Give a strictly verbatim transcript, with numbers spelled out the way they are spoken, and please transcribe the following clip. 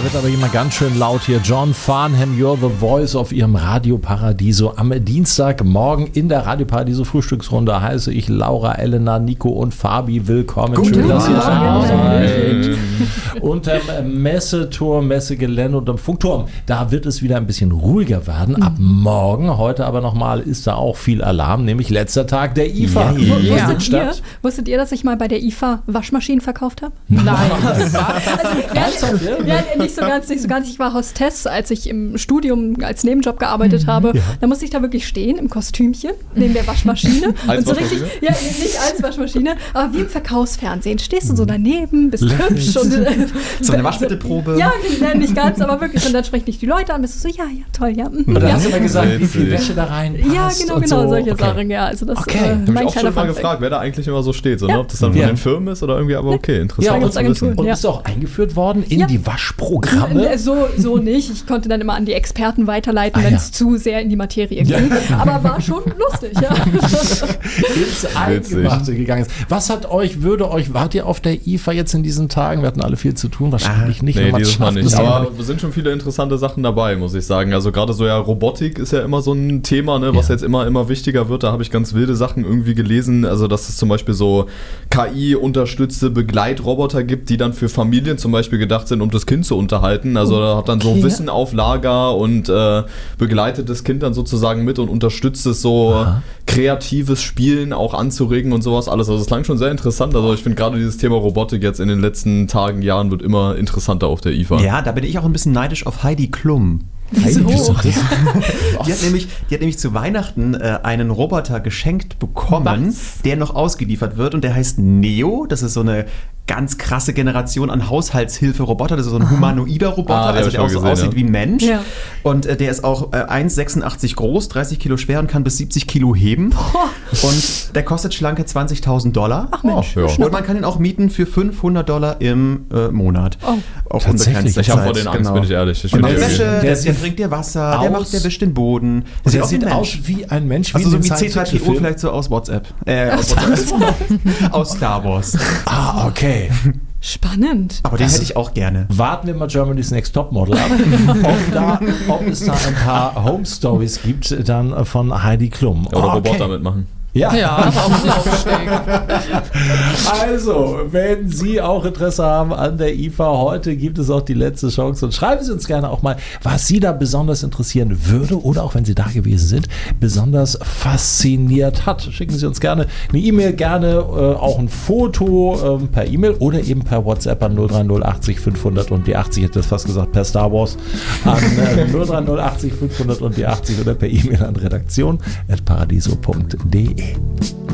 wird aber immer ganz schön laut hier. John Farnham, You're the Voice auf ihrem Radio Paradiso. Am Dienstagmorgen in der Radio Paradiso Frühstücksrunde heiße ich Laura, Elena, Nico und Fabi willkommen. Guten Schön, dass ihr Morgen. da seid. Unterm Messeturm, Messegelände und am Funkturm. Da wird es wieder ein bisschen ruhiger werden. Ab morgen, heute aber nochmal, ist da auch viel Alarm, nämlich letzter Tag der I F A. Ja. Ja. Wusstet, Ihr, wusstet ihr, dass ich mal bei der I F A Waschmaschinen verkauft habe? Nein. Also, Ernsthaft, ja? ja, nicht so ganz, nicht so ganz. Ich war Hostess, als ich im Studium als Nebenjob gearbeitet habe. Ja. Da musste ich da wirklich stehen im Kostümchen neben der Waschmaschine. Als und so Waschmaschine? richtig, ja, nicht als Waschmaschine, aber wie im Verkaufsfernsehen. Stehst du so daneben, bist hübsch und So eine Waschmittelprobe. ja, nein, nicht ganz, aber wirklich. Und dann sprechen dich die Leute an, bist du so, ja, ja, toll, ja. mhm, Und dann ja. hast du mal gesagt, wie viel Witzig. Wäsche da rein Ja, passt genau, und genau, so. solche Okay. Sachen, ja. Also das Okay. äh, Hab Hab ich mein auch schon kleiner mal Funfact. gefragt, wer da eigentlich immer so steht. So, Ja. ne? Ob das dann von Ja. den Firmen ist oder irgendwie, aber okay, Ja, interessant und, zu wissen. Agenturen. und Ja. bist du auch eingeführt worden in Ja. die Waschprogramme? Äh, So, so nicht. Ich konnte dann immer an die Experten weiterleiten, Ah, wenn ja. es zu sehr in die Materie Ja. ging. Aber war schon lustig, ja. Ins Eingemachte gegangen ist. Was hat euch, würde euch, wart ihr auf der I F A jetzt in diesen Tagen? Wir hatten alle viel zu tun, wahrscheinlich nicht. Nee, wenn man dieses Mal schafft, nicht. ist ja- Aber es sind schon viele interessante Sachen dabei, muss ich sagen. Also gerade so ja, Robotik ist ja immer so ein Thema, ne, was Ja. jetzt immer, immer wichtiger wird. Da habe ich ganz wilde Sachen irgendwie gelesen. Also dass es zum Beispiel so K I-unterstützte Begleitroboter gibt, die dann für Familien zum Beispiel gedacht sind, um das Kind zu unterhalten. Also da hat dann so Okay. Wissen auf Lager und äh, begleitet das Kind dann sozusagen mit und unterstützt es so Aha. kreatives Spielen auch anzuregen und sowas alles. Also es klang schon sehr interessant. Also ich finde gerade dieses Thema Robotik jetzt in den letzten Tagen, Jahren wird immer interessanter auf der I F A. Ja, da bin ich auch ein bisschen neidisch auf Heidi Klum. Wieso? Die hat nämlich, die hat nämlich zu Weihnachten äh, einen Roboter geschenkt bekommen, Was? der noch ausgeliefert wird und der heißt Neo. Das ist so eine ganz krasse Generation an Haushaltshilfe-Roboter. Das ist so ein humanoider Roboter, Ah, den also hab ich der auch mal so gesehen, aussieht ja. wie ein Mensch. Ja. Und äh, der ist auch äh, eins Komma sechsundachtzig groß, dreißig Kilo schwer und kann bis siebzig Kilo heben. Und der kostet schlanke zwanzigtausend Dollar. Ach Mensch. Oh, ja. Und man kann ihn auch mieten für fünfhundert Dollar im äh, Monat. Oh. Auf Tatsächlich? unbegrenzte Ich habe vor Zeit, den Angst, genau. bin ich ehrlich. Ich Der find macht die Wäsche, irgendwie- der, Der der sieht bringt dir Wasser, der aus- macht, der wischt den Boden. Und Der der aus wie sieht ein aus Mensch. wie ein Mensch, Also in so den wie C drei P O Science-Fiction-Filmen. vielleicht so aus WhatsApp. Äh, aus, WhatsApp. aus Star Wars. Ah, okay. Spannend. Aber den Das- hätte ich auch gerne. Warten wir mal Germany's Next Topmodel ab, ob, da, ob es da ein paar Home Stories gibt, dann von Heidi Klum. Oder Ah, okay. Roboter mitmachen. Ja. Ja, auch aufsteigen. Also, wenn Sie auch Interesse haben an der I F A, heute gibt es auch die letzte Chance und schreiben Sie uns gerne auch mal, was Sie da besonders interessieren würde oder auch wenn Sie da gewesen sind, besonders fasziniert hat. Schicken Sie uns gerne eine E-Mail, gerne äh, auch ein Foto ähm, per E-Mail oder eben per WhatsApp an null drei null achtzig fünfhundert und die achtzig, ich hätte das fast gesagt, per Star Wars an äh, null drei null achtzig fünfhundert und die achtzig oder per E-Mail an redaktion at paradiso punkt de.